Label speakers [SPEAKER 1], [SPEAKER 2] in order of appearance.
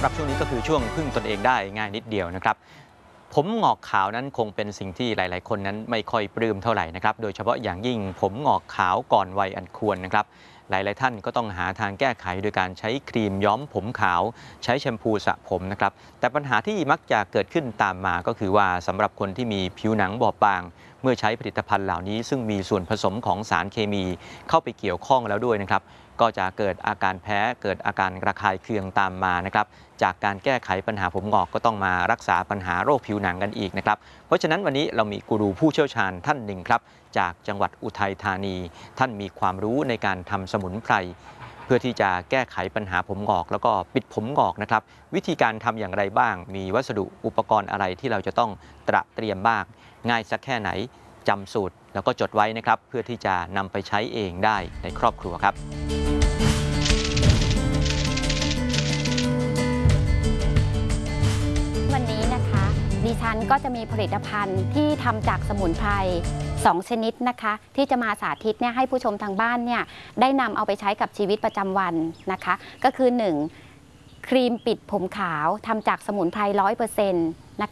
[SPEAKER 1] หรับช่วงนี้ก็คือช่วงพึ่งตนเองได้ง่ายนิดเดียวนะครับผมงอกขาวนั้นคงเป็นสิ่งที่หลายๆคนนั้นไม่ค่อยปลื้มเท่าไหร่นะครับโดยเฉพาะอย่างยิ่งผมงอกขาวก่อนวัยอันควรนะครับหลายๆท่านก็ต้องหาทางแก้ไขโดยการใช้ครีมย้อมผมขาวใช้แชมพูสระผมนะครับแต่ปัญหาที่มักจะเกิดขึ้นตามมาก็คือว่าสำหรับคนที่มีผิวหนังบอบบางเมื่อใช้ผลิตภัณฑ์เหล่านี้ซึ่งมีส่วนผสมของสารเคมีเข้าไปเกี่ยวข้องแล้วด้วยนะครับก็จะเกิดอาการแพ้เกิดอาการระคายเคืองตามมานะครับจากการแก้ไขปัญหาผมงอกก็ต้องมารักษาปัญหาโรคผิวหนังกันอีกนะครับเพราะฉะนั้นวันนี้เรามีกูรูผู้เชี่ยวชาญท่านหนึ่งครับจากจังหวัดอุทัยธานีท่านมีความรู้ในการทำสมุนไพรเพื่อที่จะแก้ไขปัญหาผมงอกแล้วก็ปิดผมงอกนะครับวิธีการทำอย่างไรบ้างมีวัสดุอุปกรณ์อะไรที่เราจะต้องเตรียมบ้างง่ายสักแค่ไหนจำสูตรแล้วก็จดไว้นะครับเพื่อที่จะนำไปใช้เองได้ในครอบครัวครับ
[SPEAKER 2] วันนี้นะคะดิฉันก็จะมีผลิตภัณฑ์ที่ทำจากสมุนไพร2 ชนิดนะคะที่จะมาสาธิตให้ผู้ชมทางบ้านได้นำเอาไปใช้กับชีวิตประจำวันนะคะก็คือ 1. ครีมปิดผมขาวทำจากสมุนไพร 100%นะ